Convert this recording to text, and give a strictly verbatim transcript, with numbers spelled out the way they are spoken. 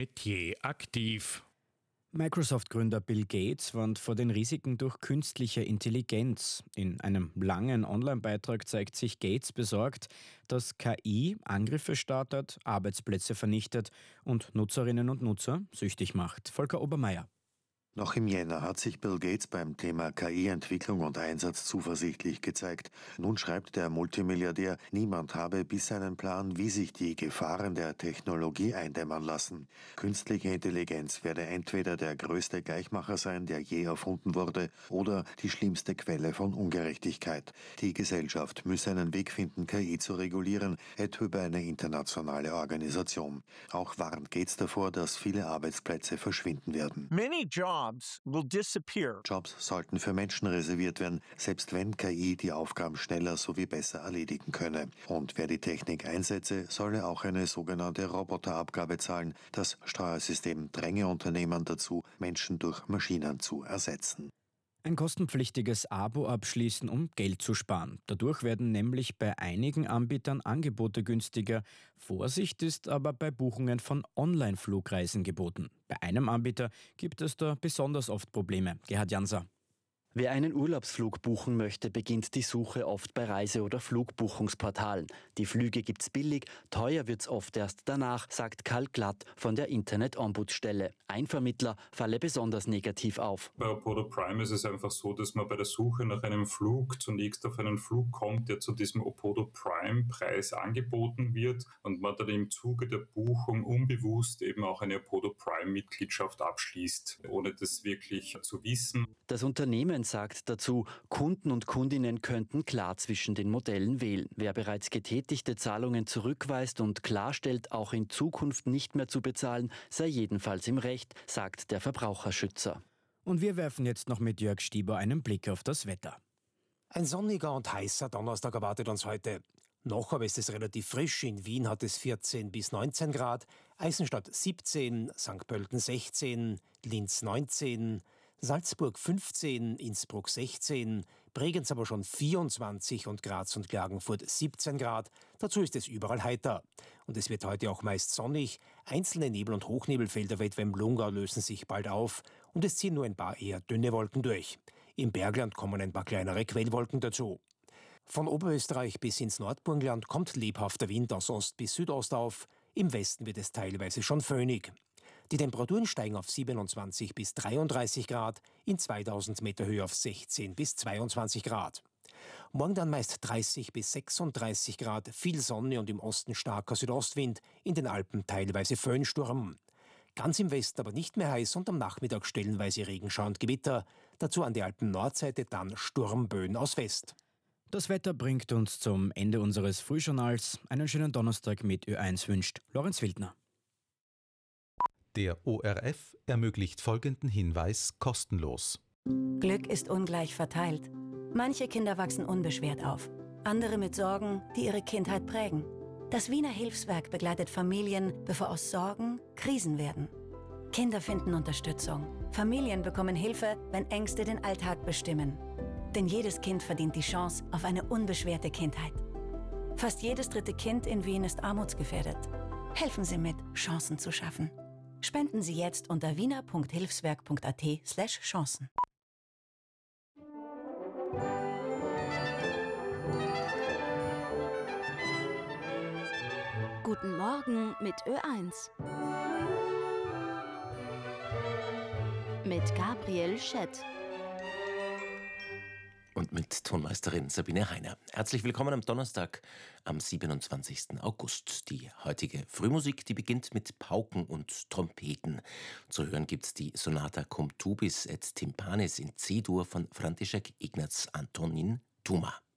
Metier aktiv. Microsoft-Gründer Bill Gates warnt vor den Risiken durch künstliche Intelligenz. In einem langen Online-Beitrag zeigt sich Gates besorgt, dass K I Angriffe startet, Arbeitsplätze vernichtet und Nutzerinnen und Nutzer süchtig macht. Volker Obermeier. Noch im Jänner hat sich Bill Gates beim Thema K I-Entwicklung und Einsatz zuversichtlich gezeigt. Nun schreibt der Multimilliardär, niemand habe bisher einen Plan, wie sich die Gefahren der Technologie eindämmern lassen. Künstliche Intelligenz werde entweder der größte Gleichmacher sein, der je erfunden wurde, oder die schlimmste Quelle von Ungerechtigkeit. Die Gesellschaft müsse einen Weg finden, K I zu regulieren, etwa über eine internationale Organisation. Auch warnt Gates davor, dass viele Arbeitsplätze verschwinden werden. Many jobs will disappear. Jobs sollten für Menschen reserviert werden, selbst wenn K I die Aufgaben schneller sowie besser erledigen könne. Und wer die Technik einsetze, solle auch eine sogenannte Roboterabgabe zahlen. Das Steuersystem dränge Unternehmen dazu, Menschen durch Maschinen zu ersetzen. Ein kostenpflichtiges Abo abschließen, um Geld zu sparen. Dadurch werden nämlich bei einigen Anbietern Angebote günstiger. Vorsicht ist aber bei Buchungen von Online-Flugreisen geboten. Bei einem Anbieter gibt es da besonders oft Probleme. Gerhard Janser. Wer einen Urlaubsflug buchen möchte, beginnt die Suche oft bei Reise- oder Flugbuchungsportalen. Die Flüge gibt's billig, teuer wird's oft erst danach, sagt Karl Glatt von der Internet-Ombudsstelle. Ein Vermittler falle besonders negativ auf. Bei Opodo Prime ist es einfach so, dass man bei der Suche nach einem Flug zunächst auf einen Flug kommt, der zu diesem Opodo Prime-Preis angeboten wird und man dann im Zuge der Buchung unbewusst eben auch eine Opodo Prime-Mitgliedschaft abschließt, ohne das wirklich zu wissen. Das Unternehmen sagt dazu, Kunden und Kundinnen könnten klar zwischen den Modellen wählen. Wer bereits getätigte Zahlungen zurückweist und klarstellt, auch in Zukunft nicht mehr zu bezahlen, sei jedenfalls im Recht, sagt der Verbraucherschützer. Und wir werfen jetzt noch mit Jörg Stieber einen Blick auf das Wetter. Ein sonniger und heißer Donnerstag erwartet uns heute. Noch aber ist es relativ frisch. In Wien hat es vierzehn bis neunzehn Grad, Eisenstadt siebzehn, Sankt Pölten sechzehn, Linz neunzehn, Salzburg fünfzehn, Innsbruck sechzehn, Bregenz aber schon vierundzwanzig und Graz und Klagenfurt siebzehn Grad. Dazu ist es überall heiter. Und es wird heute auch meist sonnig. Einzelne Nebel- und Hochnebelfelder wie etwa im Lungau lösen sich bald auf und es ziehen nur ein paar eher dünne Wolken durch. Im Bergland kommen ein paar kleinere Quellwolken dazu. Von Oberösterreich bis ins Nordburgenland kommt lebhafter Wind aus Ost bis Südost auf. Im Westen wird es teilweise schon föhnig. Die Temperaturen steigen auf siebenundzwanzig bis dreiunddreißig Grad, in zweitausend Meter Höhe auf sechzehn bis zweiundzwanzig Grad. Morgen dann meist dreißig bis sechsunddreißig Grad, viel Sonne und im Osten starker Südostwind, in den Alpen teilweise Föhnsturm. Ganz im Westen aber nicht mehr heiß und am Nachmittag stellenweise Regenschauer und Gewitter. Dazu an der Alpen-Nordseite dann Sturmböen aus West. Das Wetter bringt uns zum Ende unseres Frühjournals. Einen schönen Donnerstag mit Ö eins wünscht Lorenz Wildner. Der O R F ermöglicht folgenden Hinweis kostenlos. Glück ist ungleich verteilt. Manche Kinder wachsen unbeschwert auf, andere mit Sorgen, die ihre Kindheit prägen. Das Wiener Hilfswerk begleitet Familien, bevor aus Sorgen Krisen werden. Kinder finden Unterstützung. Familien bekommen Hilfe, wenn Ängste den Alltag bestimmen. Denn jedes Kind verdient die Chance auf eine unbeschwerte Kindheit. Fast jedes dritte Kind in Wien ist armutsgefährdet. Helfen Sie mit, Chancen zu schaffen. Spenden Sie jetzt unter wiener punkt hilfswerk punkt a t slash Chancen. Guten Morgen mit Ö eins. Mit Gabriel Schett. Und mit Tonmeisterin Sabine Heiner. Herzlich willkommen am Donnerstag, am siebenundzwanzigsten August. Die heutige Frühmusik, die beginnt mit Pauken und Trompeten. Zu hören gibt's die Sonata cum tubis et tympanis in C-Dur von František Ignaz Antonín Tuma.